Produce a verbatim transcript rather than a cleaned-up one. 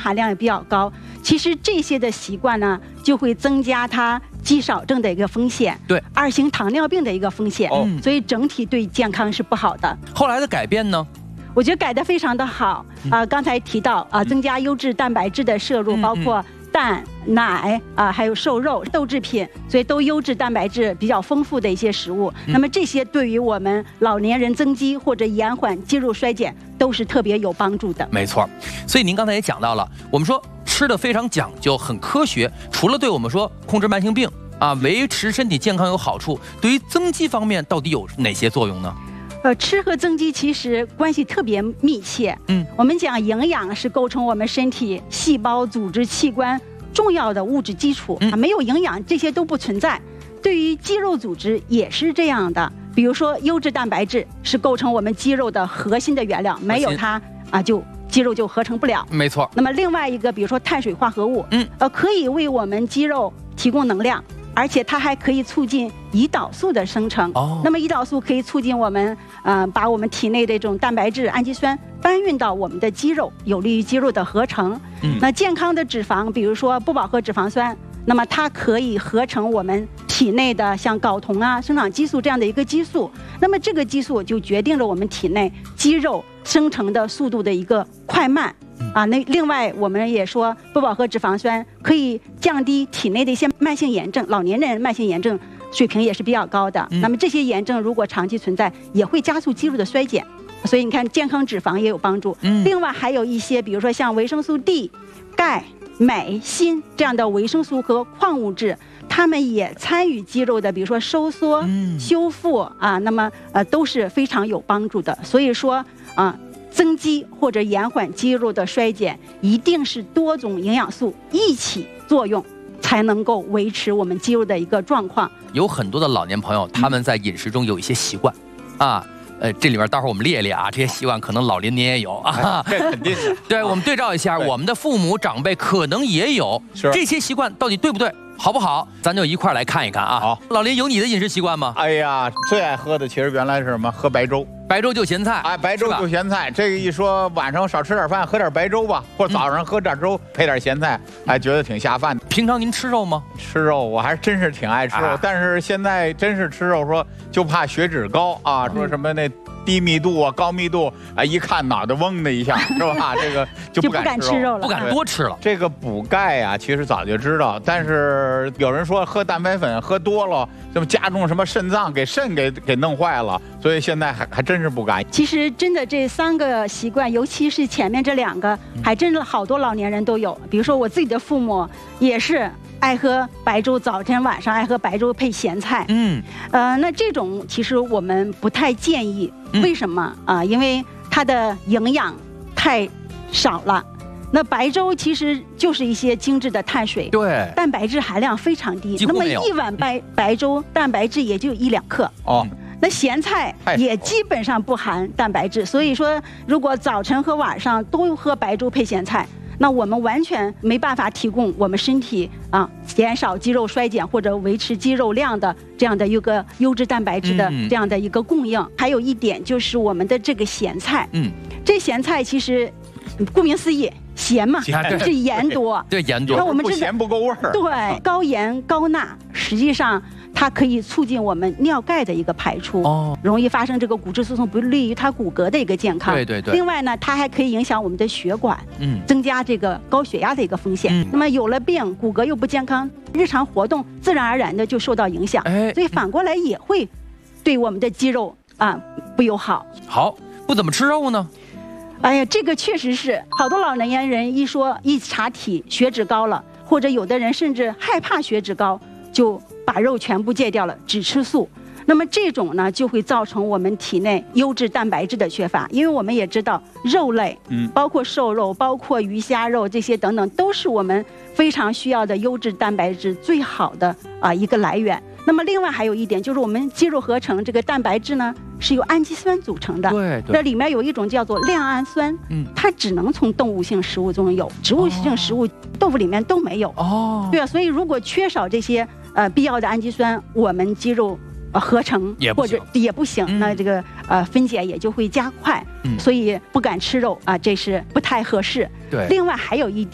含量也比较高。其实这些的习惯呢，就会增加它肌少症的一个风险， 对二型糖尿病的一个风险， 哦、 所以整体对健康是不好的。 后来的改变呢？ 我觉得改得非常的好啊、呃！刚才提到啊、呃，增加优质蛋白质的摄入， 嗯、 包括蛋、奶啊、呃，还有瘦肉、豆制品，所以都优质蛋白质比较丰富的一些食物。嗯、那么这些对于我们老年人增肌或者延缓肌肉衰减都是特别有帮助的。 没错，所以您刚才也讲到了，我们说吃的非常讲究，很科学，除了对我们说控制慢性病啊、维持身体健康有好处，对于增肌方面到底有哪些作用呢？ 呃，吃和增肌其实关系特别密切。嗯，我们讲营养是构成我们身体细胞、组织、器官重要的物质基础。嗯，没有营养，这些都不存在。对于肌肉组织也是这样的。比如说，优质蛋白质是构成我们肌肉的核心的原料，没有它啊，就肌肉就合成不了。 没错。 那么另外一个，比如说碳水化合物，嗯，呃，可以为我们肌肉提供能量。而且它还可以促进胰岛素的生成。哦，那么胰岛素可以促进我们，呃，把我们体内的这种蛋白质、氨基酸搬运到我们的肌肉，有利于肌肉的合成。嗯，那健康的脂肪，比如说不饱和脂肪酸，那么它可以合成我们体内的像睾酮啊、生长激素这样的一个激素。那么这个激素就决定了我们体内肌肉生成的速度的一个快慢。啊，那另外我们也说，不饱和脂肪酸可以降低体内的一些慢性炎症，老年人慢性炎症水平也是比较高的。嗯、那么这些炎症如果长期存在，也会加速肌肉的衰减。所以你看，健康脂肪也有帮助。嗯、另外还有一些，比如说像维生素 D、钙、镁、锌这样的维生素和矿物质，它们也参与肌肉的，比如说收缩、嗯、修复啊，那么呃都是非常有帮助的。所以说啊。增肌或者延缓肌肉的衰减，一定是多种营养素一起作用，才能够维持我们肌肉的一个状况。 有很多的老年朋友，他们在饮食中有一些习惯，啊，呃，这里边待会儿我们列列啊，这些习惯可能老林您也有啊， 这肯定的。 对，我们对照一下，我们的父母长辈可能也有，这些习惯到底对不对？好不好？咱就一块儿来看一看啊。好，老林有你的饮食习惯吗？ 哎呀，最爱喝的其实原来是什么？喝白粥。 白粥就咸菜。 哎，白粥就咸菜。这个一说晚上少吃点饭，喝点白粥吧，或者早上喝点粥、嗯、配点咸菜，哎，觉得挺下饭的。 平常您吃肉吗？ 吃肉，我还真是挺爱吃肉，啊、但是现在真是吃肉说就怕血脂高啊，说什么那。低密度啊，高密度啊，一看脑袋嗡的一下，是吧？这个就不敢吃肉了， 不敢多吃了。 这个补钙啊，其实早就知道，但是有人说喝蛋白粉喝多了，这么加重什么肾脏，给肾给给弄坏了，所以现在还还真是不敢。 其实真的这三个习惯，尤其是前面这两个，还真的好多老年人都有。比如说我自己的父母也是。爱喝白粥，早晨晚上爱喝白粥配咸菜。嗯，呃，那这种其实我们不太建议。为什么啊、呃？因为它的营养太少了。那白粥其实就是一些精致的碳水， 对， 蛋白质含量非常低。那么一碗白白粥蛋白质也就一两克。哦。那咸菜也基本上不含蛋白质，所以说如果早晨和晚上都喝白粥配咸菜。那我们完全没办法提供我们身体啊减少肌肉衰减或者维持肌肉量的这样的一个优质蛋白质的这样的一个供应。嗯、还有一点就是我们的这个咸菜，嗯，这咸菜其实顾名思义咸嘛，是盐多， 对盐多。 那我们不咸不够味儿。 对，高盐高钠，实际上。它可以促进我们尿钙的一个排出，哦，容易发生这个骨质疏松，不利于它骨骼的一个健康。 对对对。 另外呢，它还可以影响我们的血管，嗯，增加这个高血压的一个风险。嗯。那么有了病，骨骼又不健康，日常活动自然而然的就受到影响。哎。所以反过来也会对我们的肌肉啊不友好。 好，不怎么吃肉呢？ 哎呀，这个确实是好多老年人一说一查体血脂高了，或者有的人甚至害怕血脂高就。把肉全部戒掉了，只吃素。那么这种呢，就会造成我们体内优质蛋白质的缺乏。因为我们也知道，肉类，嗯，包括瘦肉、包括鱼虾肉这些等等，都是我们非常需要的优质蛋白质最好的啊、呃、一个来源。那么另外还有一点，就是我们肌肉合成这个蛋白质呢，是由氨基酸组成的。 对， 这里面有一种叫做亮氨酸，嗯，它只能从动物性食物中有，植物性食物、哦、豆腐里面都没有。哦，对啊，所以如果缺少这些。呃，必要的氨基酸，我们肌肉呃合成或者也不行，嗯、那这个呃分解也就会加快，嗯、所以不敢吃肉啊、呃，这是不太合适。对，另外还有一